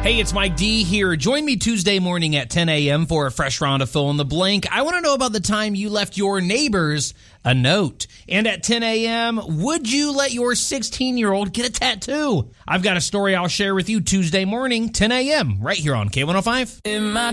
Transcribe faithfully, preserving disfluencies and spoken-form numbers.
Hey, it's Mike D here. Join me Tuesday morning at ten a.m. for a fresh round of Fill in the Blank. I want to know about the time you left your neighbors a note. And at ten a.m., would you let your sixteen-year-old get a tattoo? I've got a story I'll share with you Tuesday morning, ten a.m., right here on K one oh five. In my